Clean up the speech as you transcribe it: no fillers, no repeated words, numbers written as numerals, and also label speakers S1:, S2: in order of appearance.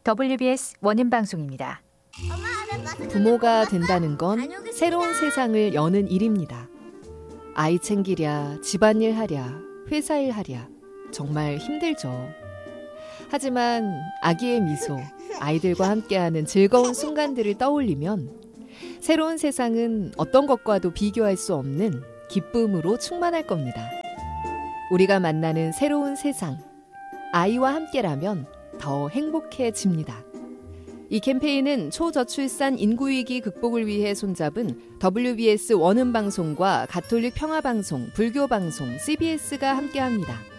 S1: WBS 원음 방송입니다.
S2: 부모가 된다는 건 새로운 세상을 여는 일입니다. 아이 챙기랴, 집안일 하랴, 회사일 하랴 정말 힘들죠. 하지만 아기의 미소, 아이들과 함께하는 즐거운 순간들을 떠올리면 새로운 세상은 어떤 것과도 비교할 수 없는 기쁨으로 충만할 겁니다. 우리가 만나는 새로운 세상, 아이와 함께라면 더 행복해집니다. 이 캠페인은 초저출산 인구위기 극복을 위해 손잡은 WBS 원음방송과 가톨릭 평화방송, 불교방송, CBS가 함께합니다.